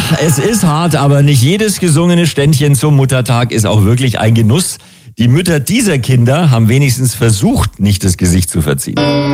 es ist hart, aber nicht jedes gesungene Ständchen zum Muttertag ist auch wirklich ein Genuss. Die Mütter dieser Kinder haben wenigstens versucht, nicht das Gesicht zu verziehen.